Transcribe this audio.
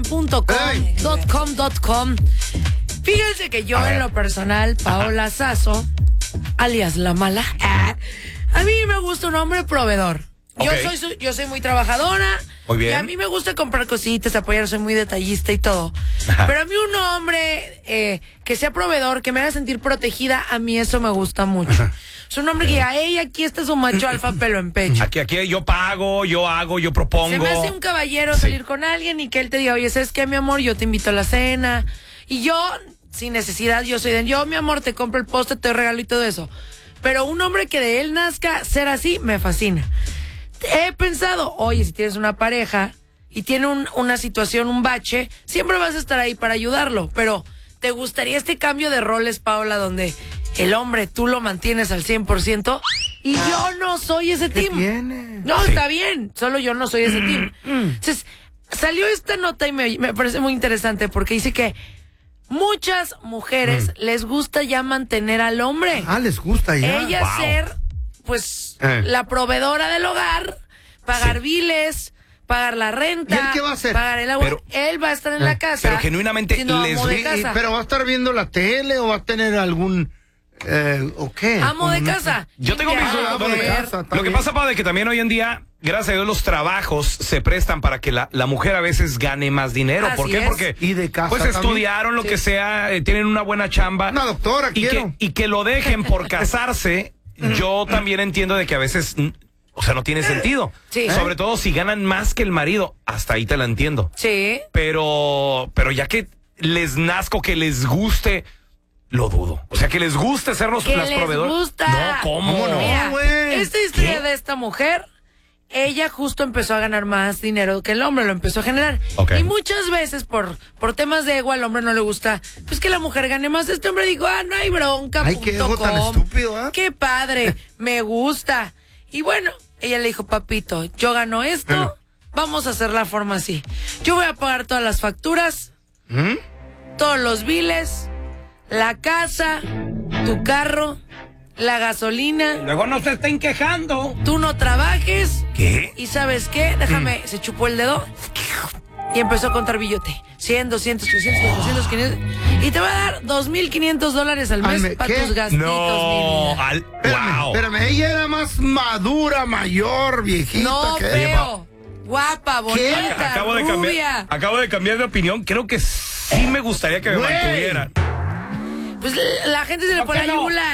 .com. Fíjense que yo en lo personal, Paola Sasso, alias La Mala, a mí me gusta un hombre proveedor. Yo soy muy trabajadora. Muy bien. Y a mí me gusta comprar cositas, apoyar, soy muy detallista y todo. Pero a mí un hombre que sea proveedor, que me haga sentir protegida, a mí eso me gusta mucho. Es un hombre que diga, hey, aquí está su macho alfa pelo en pecho. Aquí yo pago, yo hago, yo propongo. Se me hace un caballero salir con alguien y que él te diga, oye, ¿sabes qué, mi amor? Yo te invito a la cena. Y yo, sin necesidad, yo, mi amor, te compro el postre, te regalo y todo eso. Pero un hombre que de él nazca ser así, me fascina. He pensado, oye, si tienes una pareja y tiene una situación, un bache, siempre vas a estar ahí para ayudarlo. Pero, ¿te gustaría este cambio de roles, Paola, donde el hombre tú lo mantienes al 100% y yo no soy ese team? No, está bien, solo yo no soy ese team. Entonces, salió esta nota y me parece muy interesante porque dice que muchas mujeres les gusta ya mantener al hombre. Les gusta ya. Ella ser, pues, la proveedora del hogar, pagar biles, pagar la renta. ¿Y él qué va a hacer? Pagar el agua. Él va a estar en la casa. Pero genuinamente ¿Pero va a estar viendo la tele o va a tener algún... ¿o qué? Amo de casa. Yo tengo mis dudas. Lo que pasa, padre, que también hoy en día, gracias a Dios, los trabajos se prestan para que la mujer a veces gane más dinero. Así ¿Por qué? es. Porque Y de casa pues también. estudiaron lo que sea, tienen una buena chamba. Una doctora, quiero. Y que lo dejen por casarse, yo también entiendo de que a veces, o sea, no tiene sentido. Sí. Sobre todo si ganan más que el marido, hasta ahí te la entiendo. Sí. Pero ya que les nazco, que les guste, lo dudo. O sea, que les guste ser las proveedoras. Gusta. No, ¿cómo no? Mira, güey? esta historia de esta mujer, ella justo empezó a ganar más dinero que el hombre, lo empezó a generar. Ok. Y muchas veces por temas de ego al hombre no le gusta, pues que la mujer gane más. Este hombre dijo, no hay bronca. Ay, qué ego tan estúpido, ¿eh? Qué padre, me gusta. Y bueno, ella le dijo, papito, yo gano esto, vamos a hacer la forma así. Yo voy a pagar todas las facturas, todos los biles, la casa, tu carro, la gasolina. Luego no se estén quejando. Tú no trabajes. ¿Qué? ¿Y sabes qué? Déjame, se chupó el dedo y empezó a contar billete. 100, 200, 300, 400, 500. Y te va a dar $2,500 al mes para tus gastitos, No, mi vida. Espérame, ella era más madura, mayor, viejita. No, feo. Guapa, bonita, rubia. Acabo de cambiar de opinión. Creo que sí me gustaría que me Güey. mantuvieran. Pues la gente se le pone la yugular.